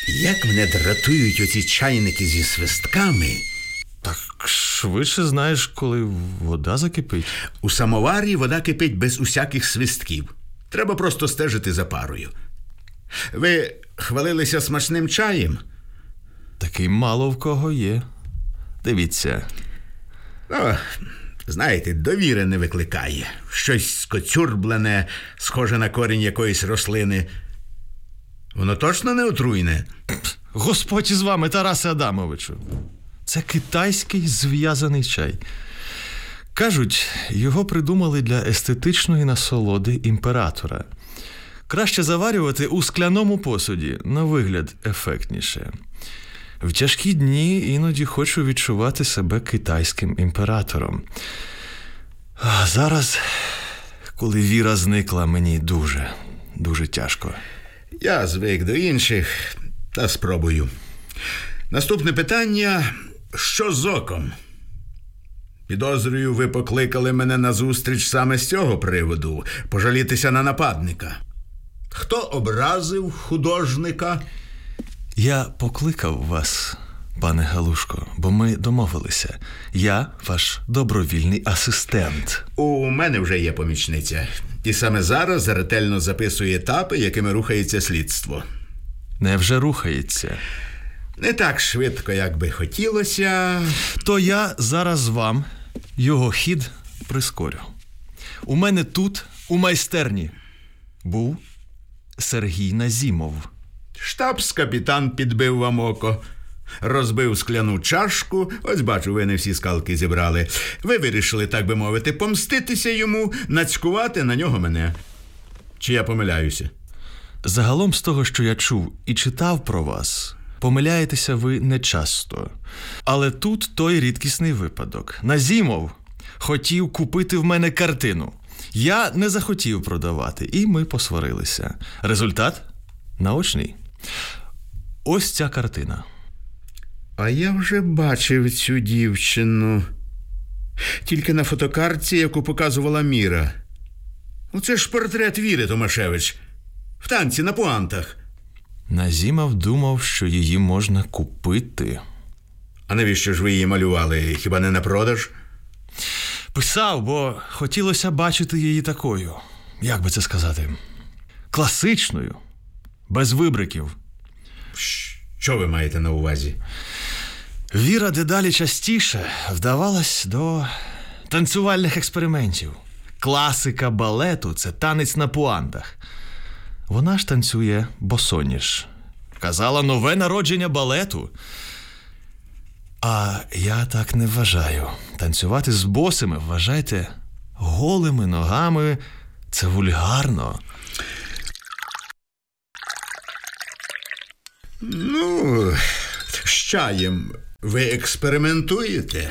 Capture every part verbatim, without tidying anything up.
Як мене дратують оці чайники зі свистками. Так швидше знаєш, коли вода закипить. У самоварі вода кипить без усяких свистків. Треба просто стежити за парою. Ви хвалилися смачним чаєм? Такий мало в кого є. Дивіться. Ну, знаєте, довіри не викликає. Щось скоцюрблене, схоже на корінь якоїсь рослини. Воно точно не отруйне? Господь із вами, Тарасе Адамовичу. Це китайський зв'язаний чай. Кажуть, його придумали для естетичної насолоди імператора. Краще заварювати у скляному посуді, на вигляд ефектніше. В тяжкі дні іноді хочу відчувати себе китайським імператором. А зараз, коли віра зникла, мені дуже, дуже тяжко. Я звик до інших, та спробую. Наступне питання. Що з оком? Підозрюю, ви покликали мене на зустріч саме з цього приводу. Пожалітися на нападника. Хто образив художника? Я покликав вас, пане Галушко, бо ми домовилися. Я ваш добровільний асистент. У мене вже є помічниця. І саме зараз ретельно записує етапи, якими рухається слідство. Невже рухається? Не так швидко, як би хотілося. То я зараз вам його хід прискорю. У мене тут, у майстерні, був Сергій Назімов. Штабс-капітан підбив вам око. Розбив скляну чашку. Ось бачу, ви не всі скалки зібрали. Ви вирішили, так би мовити, помститися йому, нацькувати на нього мене. Чи я помиляюся? Загалом з того, що я чув і читав про вас, помиляєтеся ви нечасто. Але тут той рідкісний випадок. Назімов хотів купити в мене картину. Я не захотів продавати, і ми посварилися. Результат наочний. Ось ця картина. А я вже бачив цю дівчину. Тільки на фотокартці, яку показувала Міра. Оце ж портрет Віри Томашевич. В танці на пуантах. Назімов думав, що її можна купити. А навіщо ж ви її малювали? Хіба не на продаж? Писав, бо хотілося бачити її такою. Як би це сказати? Класичною. Без вибриків. Що ви маєте на увазі? Віра дедалі частіше вдавалась до танцювальних експериментів. Класика балету – це танець на пуантах. Вона ж танцює босоніж. Казала, нове народження балету. А я так не вважаю. Танцювати з босими, вважайте, голими ногами – це вульгарно. Ну, з чаєм ви експериментуєте?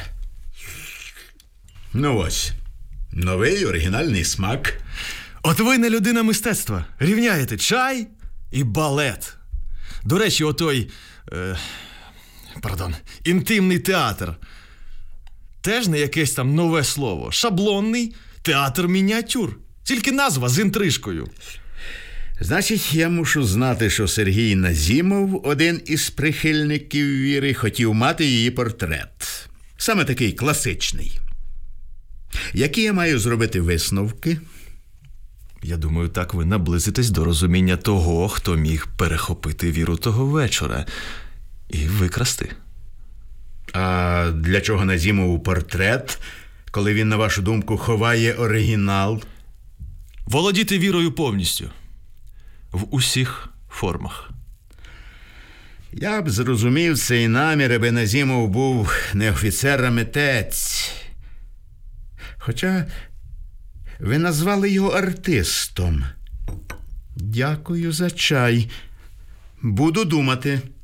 Ну ось, новий оригінальний смак. От ви не людина мистецтва. Рівняєте чай і балет. До речі, отой, е, пардон, інтимний театр. Теж не якесь там нове слово. Шаблонний театр-мініатюр. Тільки назва з інтрижкою. Значить, я мушу знати, що Сергій Назімов, один із прихильників Віри, хотів мати її портрет. Саме такий класичний. Які я маю зробити висновки? Я думаю, так ви наблизитесь до розуміння того, хто міг перехопити Віру того вечора і викрасти. А для чого Назімову портрет, коли він, на вашу думку, ховає оригінал? Володіти Вірою повністю. В усіх формах. Я б зрозумів цей намір, аби Назімов був не офіцер, а митець. Хоча ви назвали його артистом. Дякую за чай. Буду думати.